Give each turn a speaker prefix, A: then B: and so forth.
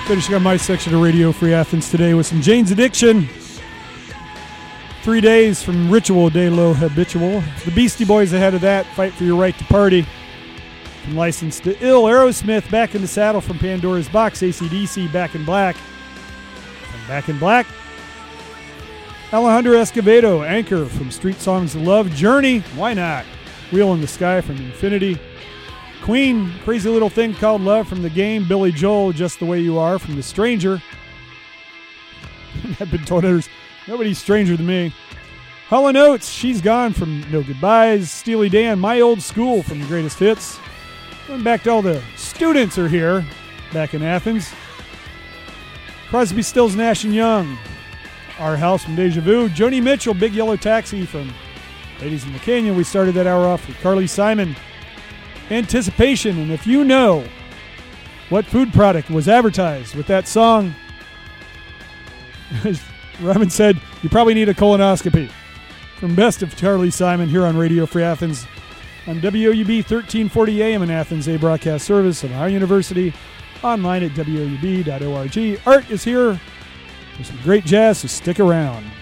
A: Finishing on my section of Radio Free Athens today with some Jane's Addiction. 3 days from Ritual de lo Habitual. The Beastie Boys ahead of that, Fight for Your Right to Party. From Licensed to Ill, Aerosmith, Back in the Saddle from Pandora's Box, AC/DC, Back in Black. From Back in Black, Alejandro Escovedo, Anchor from Street Songs of Love. Journey, Why Not? Wheel in the Sky from Infinity. Queen, Crazy Little Thing Called Love from The Game. Billy Joel, Just the Way You Are from The Stranger. I've been told nobody's stranger than me. Hall & Oates, She's Gone from No Goodbyes. Steely Dan, My Old School from The Greatest Hits. Going back to all the students are here back in Athens. Crosby, Stills, Nash & Young, Our House from Deja Vu. Joni Mitchell, Big Yellow Taxi from Ladies in the Canyon. We started that hour off with Carly Simon, Anticipation. And if you know what food product was advertised with that song, as Robin said, you probably need a colonoscopy. From Best of Carly Simon here on Radio Free Athens on WOUB 1340 AM in Athens, a broadcast service of Ohio University, online at woub.org. Art is here with some great jazz, so stick around.